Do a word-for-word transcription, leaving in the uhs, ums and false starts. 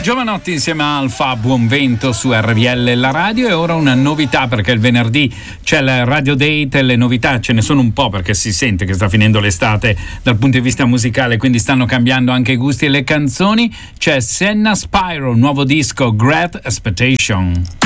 Giovanotti insieme a Alfa, buon vento su R V L la radio. E ora una novità, perché il venerdì c'è il Radio Date e le novità ce ne sono un po', perché si sente che sta finendo l'estate dal punto di vista musicale, quindi stanno cambiando anche i gusti e le canzoni. C'è Senna Spyro, nuovo disco Great Expectation.